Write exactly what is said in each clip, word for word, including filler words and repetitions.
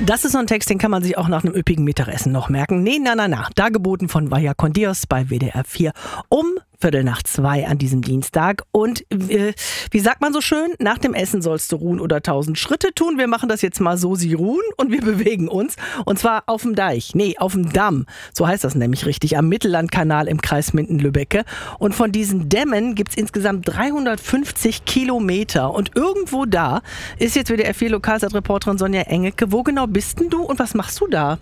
Das ist so ein Text, den kann man sich auch nach einem üppigen Mittagessen noch merken. Nee, na, na, na. Dargeboten von Vaya con Dios bei W D R vier um Viertel nach zwei an diesem Dienstag. Und äh, wie sagt man so schön, nach dem Essen sollst du ruhen oder tausend Schritte tun. Wir machen das jetzt mal so, sie ruhen und wir bewegen uns. Und zwar auf dem Deich, nee, auf dem Damm. So heißt das nämlich richtig, am Mittellandkanal im Kreis Minden-Lübbecke. Und von diesen Dämmen gibt es insgesamt dreihundertfünfzig Kilometer. Und irgendwo da ist jetzt W D R vier Lokalsat-Reporterin Sonja Engelke. Wo genau bist denn du und was machst du da?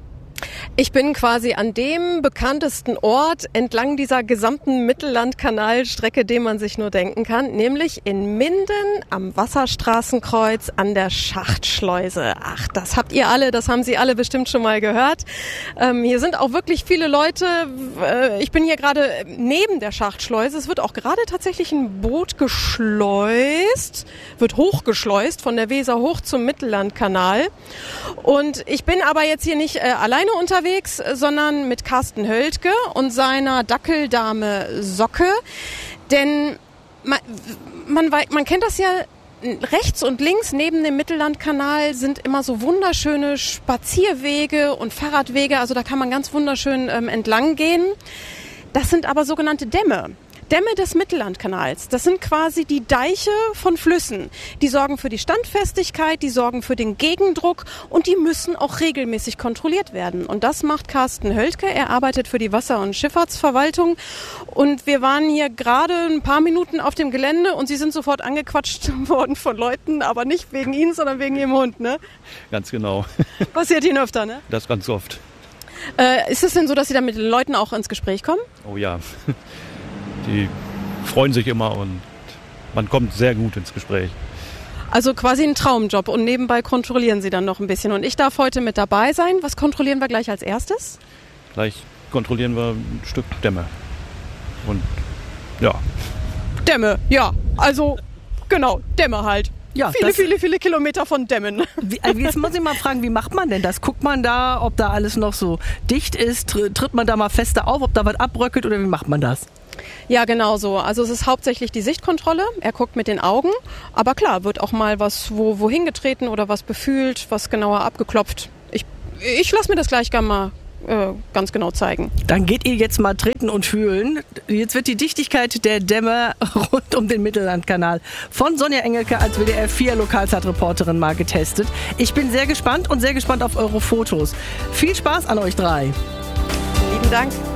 Ich bin quasi an dem bekanntesten Ort entlang dieser gesamten Mittellandkanalstrecke, den man sich nur denken kann, nämlich in Minden am Wasserstraßenkreuz an der Schachtschleuse. Ach, das habt ihr alle, das haben Sie alle bestimmt schon mal gehört. Ähm, hier sind auch wirklich viele Leute. Äh, ich bin hier gerade neben der Schachtschleuse. Es wird auch gerade tatsächlich ein Boot geschleust, wird hochgeschleust von der Weser hoch zum Mittellandkanal. Und ich bin aber jetzt hier nicht äh, alleine unterwegs, sondern mit Carsten Höltke und seiner Dackeldame Socke. Denn man, man, man kennt das ja, rechts und links neben dem Mittellandkanal sind immer so wunderschöne Spazierwege und Fahrradwege. Also da kann man ganz wunderschön ähm, entlang gehen. Das sind aber sogenannte Dämme. Dämme des Mittellandkanals, das sind quasi die Deiche von Flüssen. Die sorgen für die Standfestigkeit, die sorgen für den Gegendruck und die müssen auch regelmäßig kontrolliert werden. Und das macht Carsten Höltke. Er arbeitet für die Wasser- und Schifffahrtsverwaltung. Und wir waren hier gerade ein paar Minuten auf dem Gelände und Sie sind sofort angequatscht worden von Leuten, aber nicht wegen Ihnen, sondern wegen Ihrem Hund, ne? Ganz genau. Passiert Ihnen öfter, ne? Das ganz oft. Äh, ist es denn so, dass Sie da mit den Leuten auch ins Gespräch kommen? Oh ja. Die freuen sich immer und man kommt sehr gut ins Gespräch. Also quasi ein Traumjob und nebenbei kontrollieren Sie dann noch ein bisschen. Und ich darf heute mit dabei sein. Was kontrollieren wir gleich als erstes? Gleich kontrollieren wir ein Stück Dämme. Und ja. Dämme, ja. Also genau, Dämme halt. Ja, viele, viele, viele Kilometer von Dämmen. Wie, jetzt muss ich mal fragen, wie macht man denn das? Guckt man da, ob da alles noch so dicht ist? Tritt man da mal fester auf, ob da was abbröckelt oder wie macht man das? Ja, genau so. Also es ist hauptsächlich die Sichtkontrolle. Er guckt mit den Augen. Aber klar, wird auch mal was wo, wohin getreten oder was befühlt, was genauer abgeklopft. Ich, ich lasse mir das gleich gerne mal äh, ganz genau zeigen. Dann geht ihr jetzt mal treten und fühlen. Jetzt wird die Dichtigkeit der Dämme rund um den Mittellandkanal von Sonja Engelke als W D R vier Lokalzeit-Reporterin mal getestet. Ich bin sehr gespannt und sehr gespannt auf eure Fotos. Viel Spaß an euch drei. Lieben Dank.